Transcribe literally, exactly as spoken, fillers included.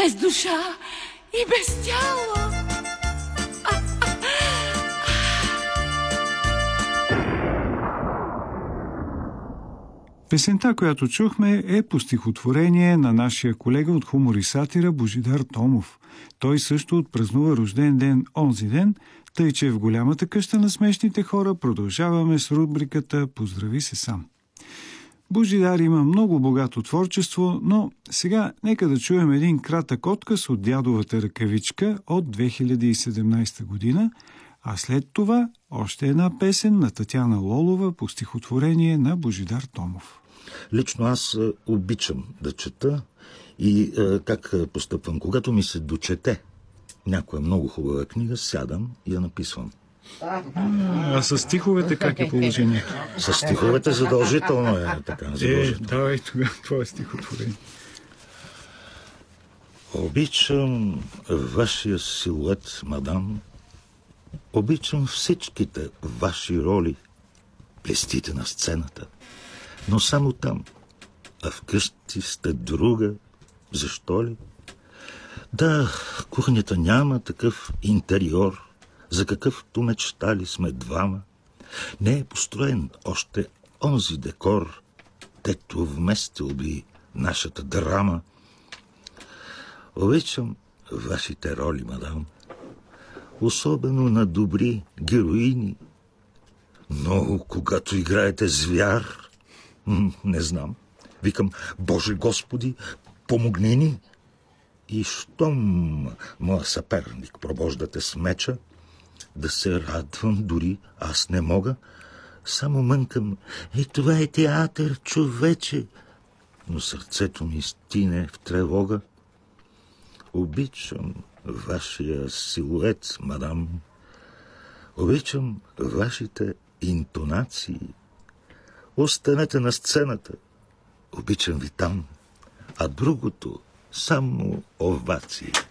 без душа и без тяло. Песента, която чухме, е по стихотворение на нашия колега от хумор и сатира Божидар Томов. Той също отпразнува рожден ден онзи ден, тъй че в голямата къща на смешните хора продължаваме с рубриката «Поздрави се сам». Божидар има много богато творчество, но сега нека да чуем един кратък откъс от дядовата ръкавичка от две хиляди и седемнадесета година, а след това още една песен на Татяна Лолова по стихотворение на Божидар Томов. Лично аз обичам да чета и е, как постъпвам. Когато ми се дочете някоя много хубава книга, сядам и я написвам. А с стиховете как е положението? С стиховете задължително е така. Задължително. Е, давай тогава твое стихотворение. Обичам вашия силует, мадам. Обичам всичките ваши роли. Блестите на сцената. Но само там. А вкъщи сте друга. Защо ли? Да, кухнята няма такъв интериор, за какъвто мечтали сме двама. Не е построен още онзи декор, дето вместил би нашата драма. Обичам вашите роли, мадам. Особено на добри героини. Но когато играете звяр, не знам. Викам, Боже Господи, помогни ни. И щом моя съперник пробождате с меча, да се радвам дори аз не мога, само мънкам, е, това е театър, човече. Но сърцето ми стине в тревога. Обичам вашия силует, мадам. Обичам вашите интонации. Останете на сцената. Обичам ви там. А другото само овации.